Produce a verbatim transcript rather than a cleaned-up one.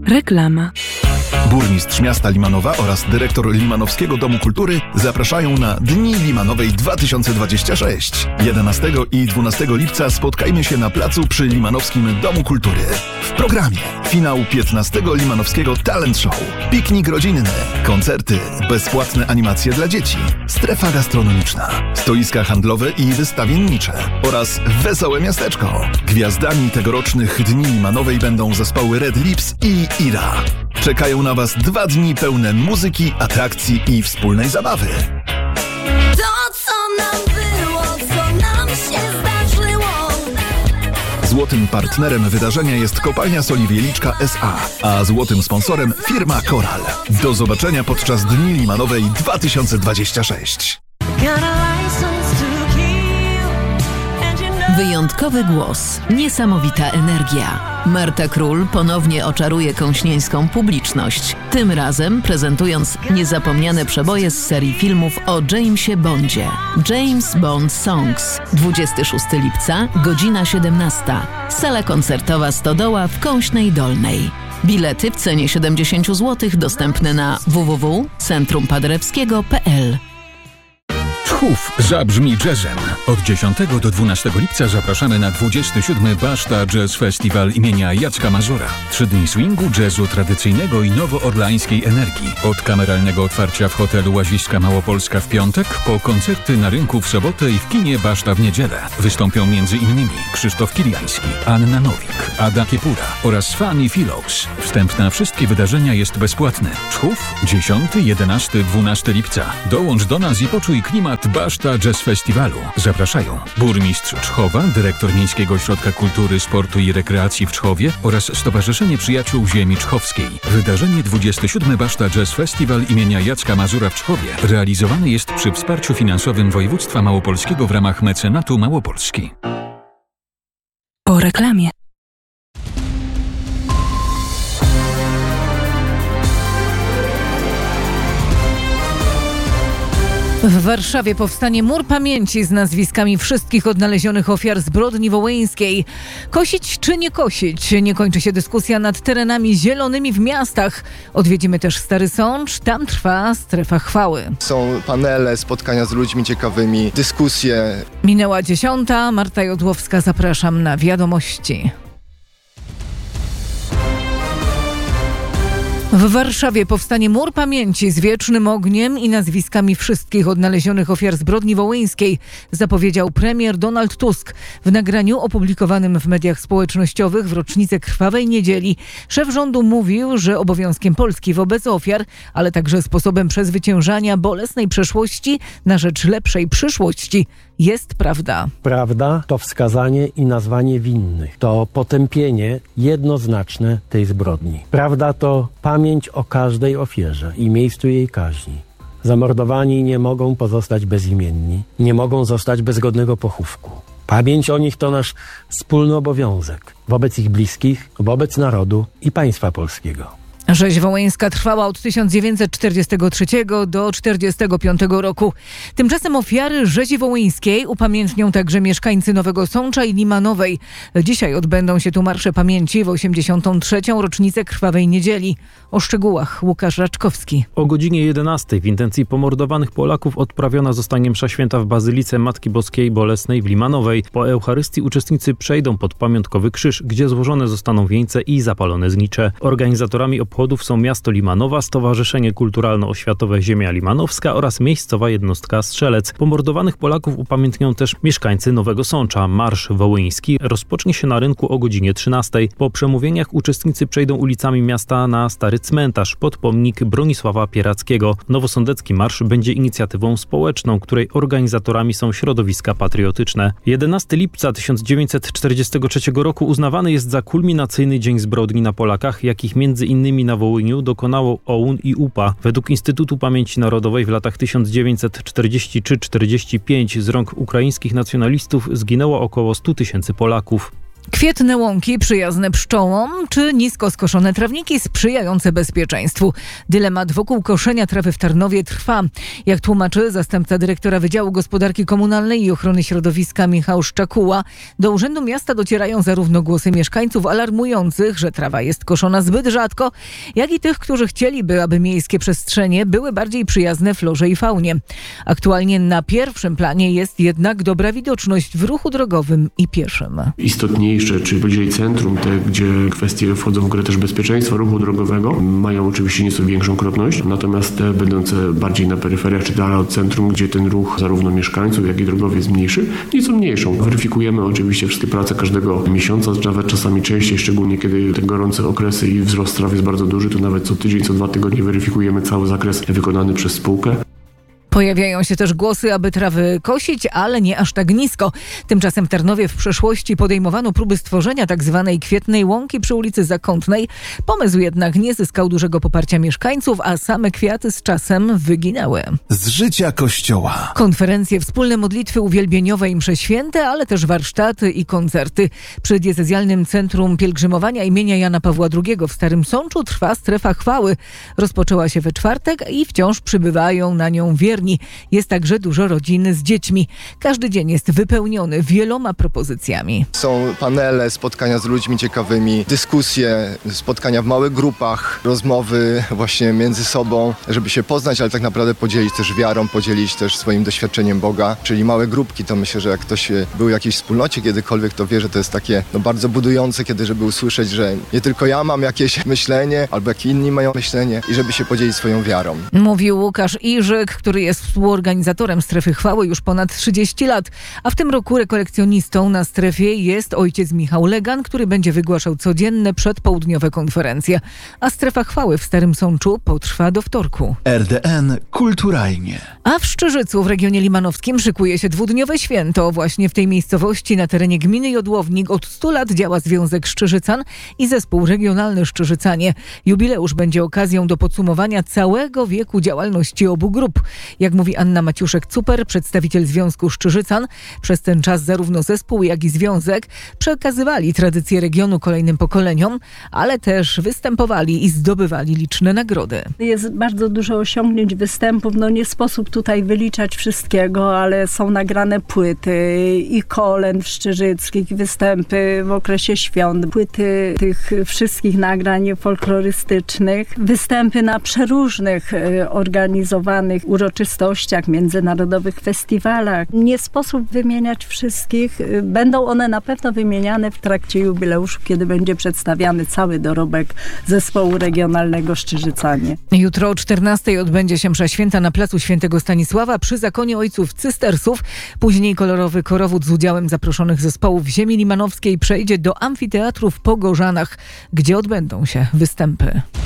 Reklama. Burmistrz miasta Limanowa oraz dyrektor Limanowskiego Domu Kultury zapraszają na Dni Limanowej dwa tysiące dwadzieścia sześć. jedenastego i dwunastego lipca spotkajmy się na placu przy Limanowskim Domu Kultury. W programie finał piętnastego Limanowskiego Talent Show, piknik rodzinny, koncerty, bezpłatne animacje dla dzieci, strefa gastronomiczna, stoiska handlowe i wystawiennicze oraz wesołe miasteczko. Gwiazdami tegorocznych Dni Limanowej będą zespoły Red Lips i Ira. Czekają na Was dwa dni pełne muzyki, atrakcji i wspólnej zabawy. To, co nam było, co nam się zdarzyło. Złotym partnerem wydarzenia jest Kopalnia Soli Wieliczka S A, a złotym sponsorem firma Koral. Do zobaczenia podczas Dni Limanowej dwa tysiące dwadzieścia sześć. Wyjątkowy głos, niesamowita energia. Marta Król ponownie oczaruje kąśnieńską publiczność, tym razem prezentując niezapomniane przeboje z serii filmów o Jamesie Bondzie. James Bond Songs, dwudziestego szóstego lipca, godzina siedemnasta. Sala koncertowa Stodoła w Kąśnej Dolnej. Bilety w cenie siedemdziesiąt złotych dostępne na w w w kropka centrum paderewskiego kropka p l. Tchów zabrzmi jazzem. Od dziesiątego do dwunastego lipca zapraszamy na dwudziesty siódmy Baszta Jazz Festival imienia Jacka Mazura. Trzy dni swingu, jazzu tradycyjnego i nowoorleańskiej energii. Od kameralnego otwarcia w hotelu Łaziska Małopolska w piątek, po koncerty na rynku w sobotę i w kinie Baszta w niedzielę. Wystąpią między innymi Krzysztof Kiliański, Anna Nowik, Ada Kiepura oraz Fanny Phillips. Wstęp na wszystkie wydarzenia jest bezpłatny. Tchów dziesiątego, jedenastego, dwunastego lipca. Dołącz do nas i poczuj klimat Baszta Jazz Festiwalu. Zapraszają burmistrz Czchowa, dyrektor Miejskiego Ośrodka Kultury, Sportu i Rekreacji w Czchowie oraz Stowarzyszenie Przyjaciół Ziemi Czchowskiej. Wydarzenie dwudziesty siódmy Baszta Jazz Festival imienia Jacka Mazura w Czchowie realizowane jest przy wsparciu finansowym Województwa Małopolskiego w ramach mecenatu Małopolski. Po reklamie. W Warszawie powstanie mur pamięci z nazwiskami wszystkich odnalezionych ofiar zbrodni wołyńskiej. Kosić czy nie kosić? Nie kończy się dyskusja nad terenami zielonymi w miastach. Odwiedzimy też Stary Sącz, tam trwa strefa chwały. Są panele, spotkania z ludźmi ciekawymi, dyskusje. Minęła dziesiąta, Marta Jodłowska, zapraszam na wiadomości. W Warszawie powstanie mur pamięci z wiecznym ogniem i nazwiskami wszystkich odnalezionych ofiar zbrodni wołyńskiej, zapowiedział premier Donald Tusk. W nagraniu opublikowanym w mediach społecznościowych w rocznicę Krwawej Niedzieli szef rządu mówił, że obowiązkiem Polski wobec ofiar, ale także sposobem przezwyciężania bolesnej przeszłości na rzecz lepszej przyszłości jest prawda. Prawda to wskazanie i nazwanie winnych. To potępienie jednoznaczne tej zbrodni. Prawda to pamięć o każdej ofierze i miejscu jej kaźni. Zamordowani nie mogą pozostać bezimienni, nie mogą zostać bez godnego pochówku. Pamięć o nich to nasz wspólny obowiązek wobec ich bliskich, wobec narodu i państwa polskiego. Rzeź wołyńska trwała od tysiąc dziewięćset czterdziestego trzeciego do czterdziestego piątego roku. Tymczasem ofiary rzezi wołyńskiej upamiętnią także mieszkańcy Nowego Sącza i Limanowej. Dzisiaj odbędą się tu marsze pamięci w osiemdziesiątą trzecią rocznicę Krwawej Niedzieli. O szczegółach Łukasz Raczkowski. O godzinie jedenastej w intencji pomordowanych Polaków odprawiona zostanie msza święta w Bazylice Matki Boskiej Bolesnej w Limanowej. Po Eucharystii uczestnicy przejdą pod pamiątkowy krzyż, gdzie złożone zostaną wieńce i zapalone znicze. Organizatorami obchodów są miasto Limanowa, Stowarzyszenie Kulturalno-Oświatowe Ziemia Limanowska oraz miejscowa jednostka Strzelec. Pomordowanych Polaków upamiętnią też mieszkańcy Nowego Sącza. Marsz wołyński rozpocznie się na rynku o godzinie trzynastej. Po przemówieniach uczestnicy przejdą ulicami miasta na Stary Cmentarz pod pomnik Bronisława Pierackiego. Nowosądecki marsz będzie inicjatywą społeczną, której organizatorami są środowiska patriotyczne. jedenastego lipca tysiąc dziewięćset czterdziestego trzeciego roku uznawany jest za kulminacyjny dzień zbrodni na Polakach, jakich między innymi na Wołyniu dokonało O U N i U P A. Według Instytutu Pamięci Narodowej w latach tysiąc dziewięćset czterdziestego trzeciego do czterdziestego piątego z rąk ukraińskich nacjonalistów zginęło około stu tysięcy Polaków. Kwietne łąki przyjazne pszczołom, czy nisko skoszone trawniki sprzyjające bezpieczeństwu? Dylemat wokół koszenia trawy w Tarnowie trwa. Jak tłumaczy zastępca dyrektora Wydziału Gospodarki Komunalnej i Ochrony Środowiska Michał Szczakuła, do Urzędu Miasta docierają zarówno głosy mieszkańców alarmujących, że trawa jest koszona zbyt rzadko, jak i tych, którzy chcieliby, aby miejskie przestrzenie były bardziej przyjazne florze i faunie. Aktualnie na pierwszym planie jest jednak dobra widoczność w ruchu drogowym i pieszym. Istotniejsze, czy bliżej centrum, te, gdzie kwestie wchodzą w grę też bezpieczeństwa ruchu drogowego, mają oczywiście nieco większą krotność, natomiast te będące bardziej na peryferiach, czy dalej od centrum, gdzie ten ruch zarówno mieszkańców, jak i drogowy jest mniejszy, nieco mniejszą. Weryfikujemy oczywiście wszystkie prace każdego miesiąca, nawet czasami częściej, szczególnie kiedy te gorące okresy i wzrost traw jest bardzo duży, to nawet co tydzień, co dwa tygodnie weryfikujemy cały zakres wykonany przez spółkę. Pojawiają się też głosy, aby trawy kosić, ale nie aż tak nisko. Tymczasem w Tarnowie w przeszłości podejmowano próby stworzenia tzw. kwietnej łąki przy ulicy Zakątnej. Pomysł jednak nie zyskał dużego poparcia mieszkańców, a same kwiaty z czasem wyginęły. Z życia Kościoła. Konferencje, wspólne modlitwy uwielbieniowe i msze święte, ale też warsztaty i koncerty. Przy diecezjalnym Centrum Pielgrzymowania imienia Jana Pawła drugiego w Starym Sączu trwa strefa chwały. Rozpoczęła się we czwartek i wciąż przybywają na nią wierni. Jest także dużo rodzin z dziećmi. Każdy dzień jest wypełniony wieloma propozycjami. Są panele, spotkania z ludźmi ciekawymi, dyskusje, spotkania w małych grupach, rozmowy właśnie między sobą, żeby się poznać, ale tak naprawdę podzielić też wiarą, podzielić też swoim doświadczeniem Boga. Czyli małe grupki, to myślę, że jak ktoś był w jakiejś wspólnocie kiedykolwiek, to wie, że to jest takie no, bardzo budujące, kiedy żeby usłyszeć, że nie tylko ja mam jakieś myślenie, albo jak inni mają myślenie i żeby się podzielić swoją wiarą. Mówił Łukasz Iżyk, który jest współorganizatorem Strefy Chwały już ponad trzydzieści lat, a w tym roku rekolekcjonistą na strefie jest ojciec Michał Legan, który będzie wygłaszał codzienne przedpołudniowe konferencje. A Strefa Chwały w Starym Sączu potrwa do wtorku. R D N kulturalnie. A w Szczyżycu w regionie limanowskim szykuje się dwudniowe święto. Właśnie w tej miejscowości na terenie gminy Jodłownik od stu lat działa Związek Szczyżycan i Zespół Regionalny Szczyżycanie. Jubileusz będzie okazją do podsumowania całego wieku działalności obu grup. Jak mówi Anna Maciuszek-Cuper, przedstawiciel Związku Szczyżycan, przez ten czas zarówno zespół, jak i związek przekazywali tradycje regionu kolejnym pokoleniom, ale też występowali i zdobywali liczne nagrody. Jest bardzo dużo osiągnięć, występów, no nie sposób tutaj wyliczać wszystkiego, ale są nagrane płyty i kolęd szczyżyckich, występy w okresie świąt, płyty tych wszystkich nagrań folklorystycznych, występy na przeróżnych organizowanych uroczystościach, międzynarodowych festiwalach. Nie sposób wymieniać wszystkich. Będą one na pewno wymieniane w trakcie jubileuszu, kiedy będzie przedstawiany cały dorobek Zespołu Regionalnego Szczyżycanie. Jutro o czternastej odbędzie się msza święta na placu Świętego Stanisława przy zakonie ojców cystersów. Później kolorowy korowód z udziałem zaproszonych zespołów ziemi limanowskiej przejdzie do amfiteatru w Pogorzanach, gdzie odbędą się występy.